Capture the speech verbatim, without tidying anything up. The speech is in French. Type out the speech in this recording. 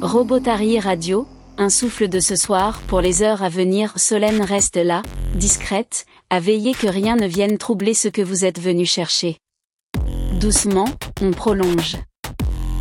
Robotari Radio, un souffle de ce soir pour les heures à venir. Solène reste là, discrète, à veiller que rien ne vienne troubler ce que vous êtes venu chercher. Doucement, on prolonge.